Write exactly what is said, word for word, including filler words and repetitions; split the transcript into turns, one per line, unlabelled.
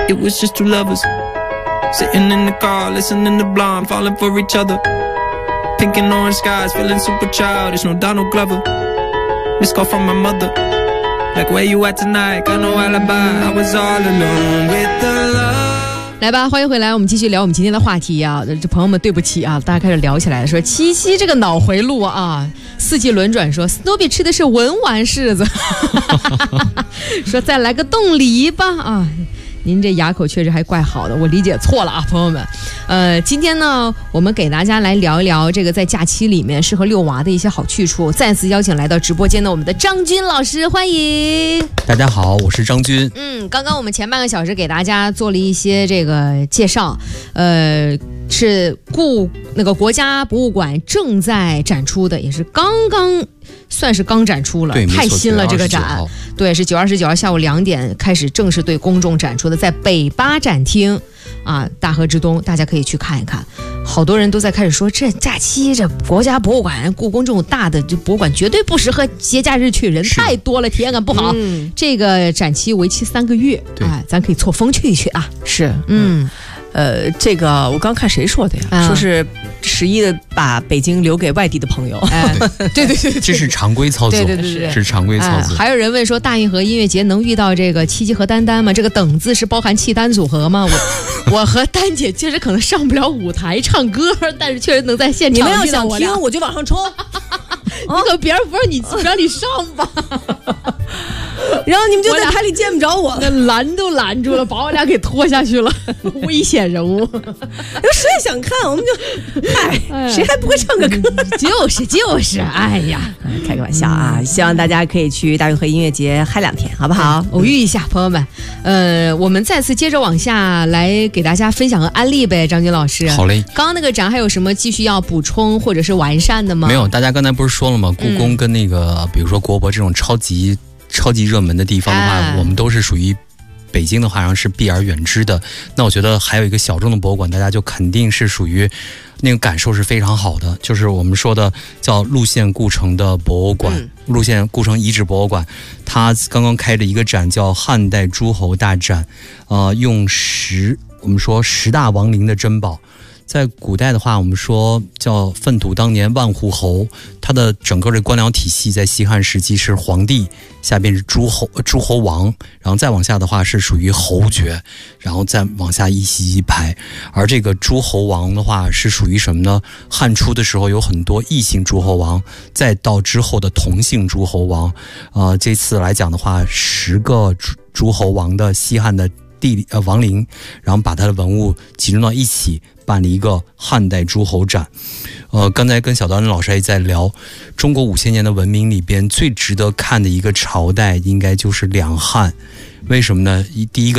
It was just two lovers sitting in the car, listening to Blonde, falling for each other. Pink and orange skies, feeling super childish. No Donald Glover. Missed call from my mother. Like where you at tonight? Got no alibi. I was all alone with the love.
来吧，欢迎回来，我们继续聊我们今天的话题啊！这朋友们，对不起啊，大家开始聊起来了，说七夕这个脑回路啊，四季轮转说，说 Snoopy 吃的是文玩柿子，说再来个冻梨吧啊！您这牙口确实还怪好的，我理解错了啊，朋友们。呃，今天呢，我们给大家来聊一聊这个在假期里面适合遛娃的一些好去处。再次邀请来到直播间的我们的张军老师，欢迎。
大家好，我是张军。
嗯，刚刚我们前半个小时给大家做了一些这个介绍，呃，是故那个国家博物馆正在展出的，也是刚刚。算是刚展出了，太新了这个展，对，是九月二十九号下午两点开始正式对公众展出的，在北八展厅啊，大河之东，大家可以去看一看。好多人都在开始说，这假期这国家博物馆、故宫这种大的这博物馆绝对不适合节假日去，人太多了，体验感不好。嗯、这个展期为期三个月，哎，咱可以错峰去一去啊。
是，嗯。呃，这个我刚看谁说的呀？啊、说是十一的把北京留给外地的朋友。
哎，对对对对，
这是常规操作，
对对对对，
这是常规操作、
哎。还有人问说，大运河音乐节能遇到这个七七和丹丹吗？这个等字是包含契丹组合吗？我我和丹姐确实可能上不了舞台唱歌，但是确实能在现场。
你们要想听，我就往上冲。
你可别人不让你不让你上吧。
然后你们就在台里见不着我，
那拦都拦住了，把我俩给拖下去了，危险人物。
谁也想看，我们就嗨、哎，谁还不会唱个歌？
就是就是，哎呀，
开个玩笑啊！嗯、希望大家可以去大运河音乐节嗨两天，好不好？
偶遇一下，朋友们。呃，我们再次接着往下来给大家分享和安利呗，张军老师。
好嘞。
刚刚那个展还有什么继续要补充或者是完善的吗？
没有，大家刚才不是说了吗？故宫跟那个，嗯、比如说国博这种超级。超级热门的地方的话、哎、我们都是属于北京的话上是避而远之的。那我觉得还有一个小众的博物馆，大家就肯定是属于那个感受是非常好的，就是我们说的叫路县故城的博物馆、嗯、路县故城遗址博物馆，它刚刚开着一个展叫汉代诸侯大展，呃，用十我们说十大王陵的珍宝。在古代的话，我们说叫粪土当年万户侯，它的整个的官僚体系在西汉时期是皇帝，下边是诸侯诸侯王，然后再往下的话是属于侯爵，然后再往下一级一排。而这个诸侯王的话是属于什么呢？汉初的时候有很多异姓诸侯王，再到之后的同姓诸侯王。呃，这次来讲的话，十个诸侯王的西汉的地理呃王陵，然后把它的文物集中到一起。办了一个汉代诸侯展，呃，刚才跟小刀老师也在聊，中国五千年的文明里边最值得看的一个朝代，应该就是两汉。为什么呢？第一个。